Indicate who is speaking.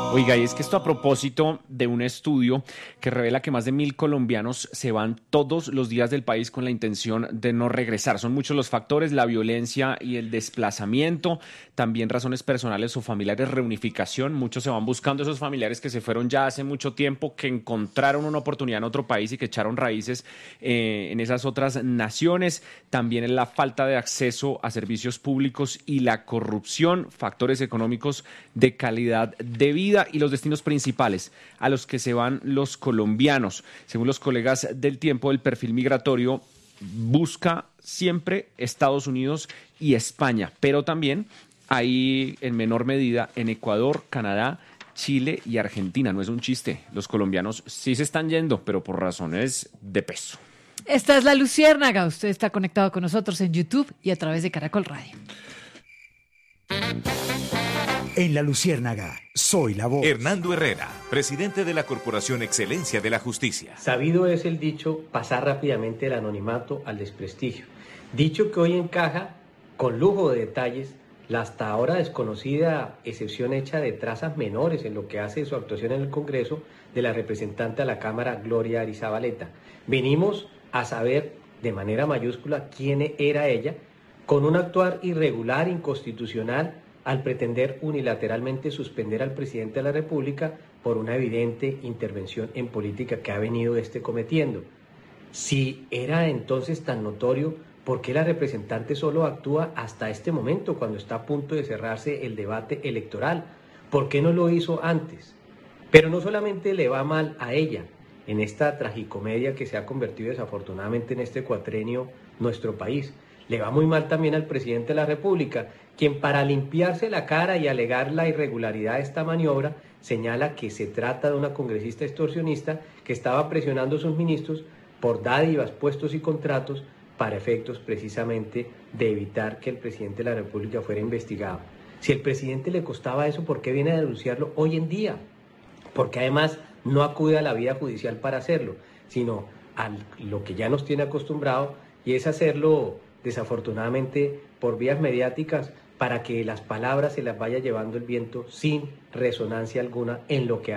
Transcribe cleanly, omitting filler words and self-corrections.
Speaker 1: Oiga, y es que esto a propósito de un estudio que revela que más de 1.000 colombianos se van todos los días del país con la intención de no regresar. Son muchos los factores, la violencia y el desplazamiento, también razones personales o familiares, reunificación. Muchos se van buscando esos familiares que se fueron ya hace mucho tiempo, que encontraron una oportunidad en otro país y que echaron raíces en esas otras naciones. También en la falta de acceso a servicios públicos y la corrupción, factores económicos de calidad de vida y los destinos principales a los que se van los colombianos. Según los colegas del Tiempo, el perfil migratorio busca siempre Estados Unidos y España, pero también hay en menor medida en Ecuador, Canadá, Chile y Argentina. No es un chiste, los colombianos sí se están yendo, pero por razones de peso.
Speaker 2: Esta es La Luciérnaga. Usted está conectado con nosotros en YouTube y a través de Caracol Radio.
Speaker 3: En La Luciérnaga, soy la voz.
Speaker 4: Hernando Herrera, presidente de la Corporación Excelencia de la Justicia.
Speaker 5: Sabido es el dicho, pasar rápidamente del anonimato al desprestigio. Dicho que hoy encaja con lujo de detalles la hasta ahora desconocida excepción hecha de trazas menores en lo que hace su actuación en el Congreso de la representante a la Cámara, Gloria Arizabaleta. Venimos a saber de manera mayúscula quién era ella, con un actuar irregular, inconstitucional, al pretender unilateralmente suspender al presidente de la República por una evidente intervención en política que ha venido cometiendo. Si era entonces tan notorio, ¿por qué la representante solo actúa hasta este momento, cuando está a punto de cerrarse el debate electoral? ¿Por qué no lo hizo antes? Pero no solamente le va mal a ella, en esta tragicomedia que se ha convertido desafortunadamente en este cuatrenio nuestro país, le va muy mal también al presidente de la República, quien para limpiarse la cara y alegar la irregularidad de esta maniobra, señala que se trata de una congresista extorsionista que estaba presionando a sus ministros por dádivas, puestos y contratos para efectos precisamente de evitar que el presidente de la República fuera investigado. Si al presidente le costaba eso, ¿por qué viene a denunciarlo hoy en día? Porque además no acude a la vía judicial para hacerlo, sino a lo que ya nos tiene acostumbrado, y es hacerlo desafortunadamente por vías mediáticas, para que las palabras se las vaya llevando el viento sin resonancia alguna en lo que